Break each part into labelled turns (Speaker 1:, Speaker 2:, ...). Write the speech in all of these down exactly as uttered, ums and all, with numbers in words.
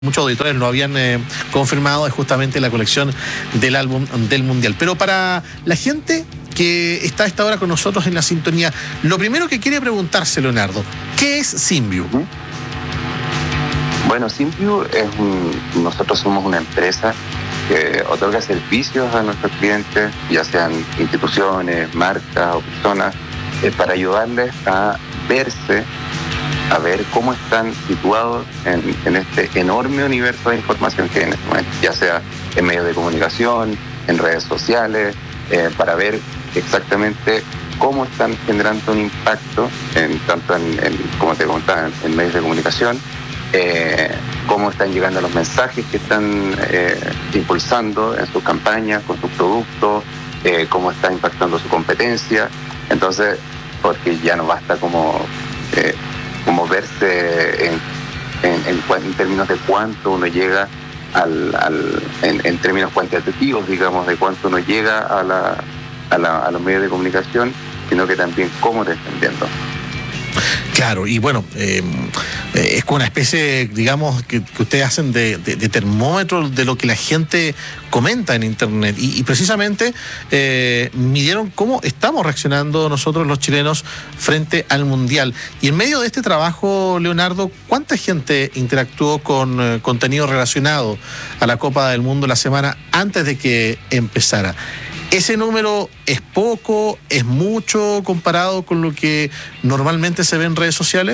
Speaker 1: muchos auditores lo habían eh, confirmado, es justamente la colección del álbum del Mundial. Pero para la gente que está a esta hora con nosotros en la sintonía, lo primero que quiere preguntarse, Leonardo, ¿qué es SymView?
Speaker 2: Bueno, SymView es un, nosotros somos una empresa que otorga servicios a nuestros clientes, ya sean instituciones, marcas o personas, eh, para ayudarles a verse, a ver cómo están situados en, en este enorme universo de información que hay en este momento, ya sea en medios de comunicación, en redes sociales, eh, para ver exactamente cómo están generando un impacto, en, tanto en, en, como te comentaba, en, en medios de comunicación, eh, cómo están llegando los mensajes que están eh, impulsando en sus campañas, con sus productos, eh, cómo está impactando su competencia. Entonces, porque ya no basta como... Eh, como verse en, en, en, en términos de cuánto uno llega al, al en, en términos cuantitativos, digamos, de cuánto uno llega a, la, a, la, a los medios de comunicación, sino que también cómo te están viendo.
Speaker 1: Claro, y bueno, eh, es como una especie, digamos, que, que ustedes hacen de, de, de termómetro de lo que la gente comenta en Internet. Y, y precisamente eh, midieron cómo estamos reaccionando nosotros los chilenos frente al Mundial. Y en medio de este trabajo, Leonardo, ¿cuánta gente interactuó con eh, contenido relacionado a la Copa del Mundo la semana antes de que empezara? ¿Ese número es poco, es mucho comparado con lo que normalmente se ve en redes sociales?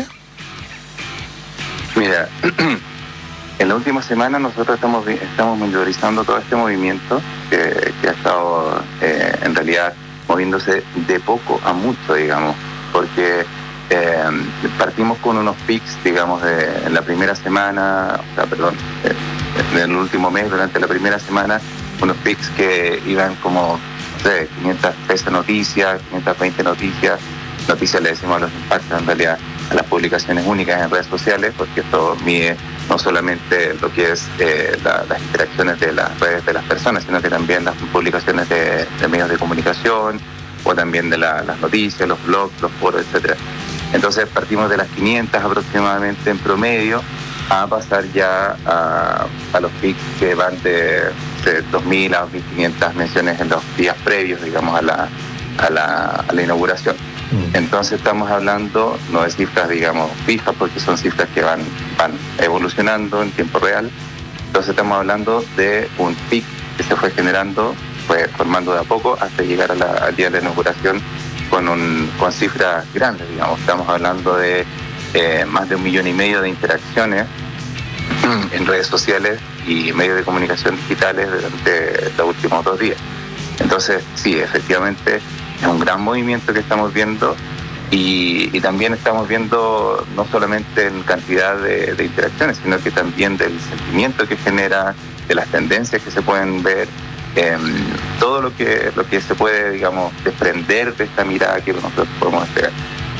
Speaker 2: Mira, en la última semana nosotros estamos, estamos monitorizando todo este movimiento que, que ha estado eh, en realidad moviéndose de poco a mucho, digamos, porque eh, partimos con unos pics, digamos, de, en la primera semana, o sea, perdón, eh, en el último mes, durante la primera semana, unos pics que iban como, no sé, quinientas trece noticias, quinientas veinte noticias. Noticias le decimos a los impactos, en realidad, a las publicaciones únicas en redes sociales, porque esto mide no solamente lo que es eh, la, las interacciones de las redes de las personas, sino que también las publicaciones de, de medios de comunicación, o también de la, las noticias, los blogs, los foros, etcétera. Entonces partimos de las quinientas aproximadamente en promedio, a pasar ya a, a los pics que van de, de dos mil a dos mil quinientas menciones en los días previos, digamos, a la, a la, a la inauguración. Mm. Entonces estamos hablando no de cifras, digamos, fijas, porque son cifras que van, van evolucionando en tiempo real. Entonces estamos hablando de un pic que se fue generando, fue formando de a poco hasta llegar a la, al día de la inauguración con, un, con cifras grandes, digamos. Estamos hablando de Eh, más de un millón y medio de interacciones en redes sociales y medios de comunicación digitales durante los últimos dos días. Entonces, sí, efectivamente es un gran movimiento que estamos viendo y, y también estamos viendo no solamente en cantidad de, de interacciones, sino que también del sentimiento que genera, de las tendencias que se pueden ver, eh, todo lo que, lo que se puede, digamos, desprender de esta mirada que nosotros podemos esperar.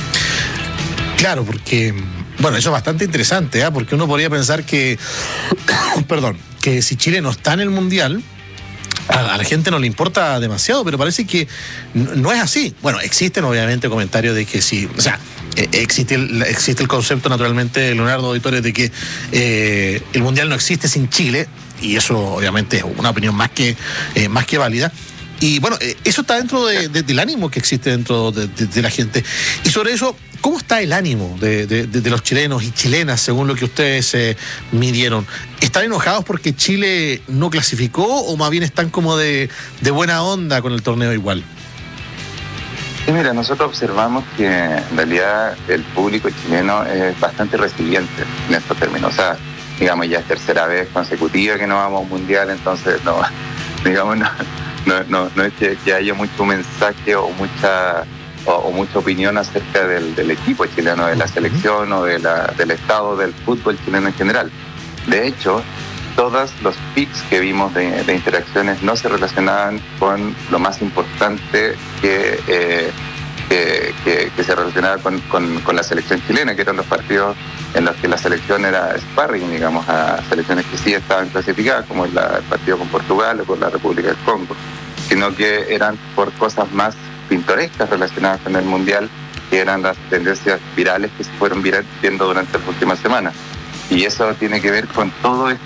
Speaker 1: Claro, porque, bueno, eso es bastante interesante, ¿eh? Porque uno podría pensar que, perdón, que si Chile no está en el Mundial, a, a la gente no le importa demasiado, pero parece que no, no es así. Bueno, existen obviamente comentarios de que sí, o sea, eh, existe, el, existe el concepto naturalmente, Leonardo, auditores, de que eh, el Mundial no existe sin Chile, y eso obviamente es una opinión más que, eh, más que válida. Y bueno, eso está dentro de, de, del ánimo que existe dentro de, de, de la gente. Y sobre eso, ¿cómo está el ánimo de, de, de los chilenos y chilenas, según lo que ustedes eh, midieron? ¿Están enojados porque Chile no clasificó o más bien están como de, de buena onda con el torneo igual?
Speaker 2: Sí, mira, nosotros observamos que en realidad el público chileno es bastante resiliente en estos términos. O sea, digamos, ya es tercera vez consecutiva que no vamos a un mundial, entonces no, digamos, no... No, no, no es que, que haya mucho mensaje o mucha o, o mucha opinión acerca del, del equipo chileno, de la selección o de la, del estado del fútbol chileno en general. De hecho, todos los pics que vimos de, de interacciones no se relacionaban con lo más importante que, eh, que, que, que se relacionaba con, con, con la selección chilena, que eran los partidos en los que la selección era sparring, digamos, a selecciones que sí estaban clasificadas, como el, el partido con Portugal o con la República del Congo, sino que eran por cosas más pintorescas relacionadas con el Mundial, que eran las tendencias virales que se fueron viendo durante las últimas semanas. Y eso tiene que ver con todo esto